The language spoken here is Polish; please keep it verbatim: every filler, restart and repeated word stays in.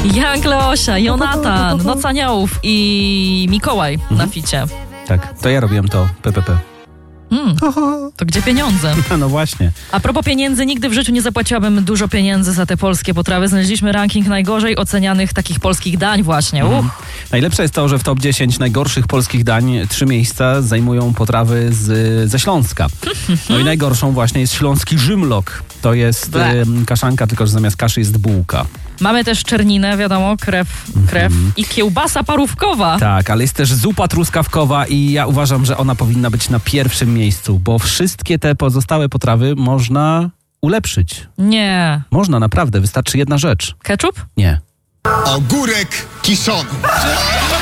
Jank Leosia, Jonatan, Noc Aniołów i Mikołaj mhm. na ficie. Tak, to ja robiłem to P P P. Mm, to gdzie pieniądze? No właśnie. A propos pieniędzy, nigdy w życiu nie zapłaciłabym dużo pieniędzy za te polskie potrawy. Znaleźliśmy ranking najgorzej ocenianych takich polskich dań właśnie. Mm. Najlepsze jest to, że w top dziesięć najgorszych polskich dań trzy miejsca zajmują potrawy z, ze Śląska. No i najgorszą właśnie jest śląski żymlok. To jest y, kaszanka, tylko że zamiast kaszy jest bułka. Mamy też czerninę, wiadomo, krew, krew mm-hmm. i kiełbasa parówkowa. Tak, ale jest też zupa truskawkowa i ja uważam, że ona powinna być na pierwszym miejscu, bo wszystkie te pozostałe potrawy można ulepszyć. Nie. Można, naprawdę, wystarczy jedna rzecz. Ketchup? Nie. Ogórek kiszony.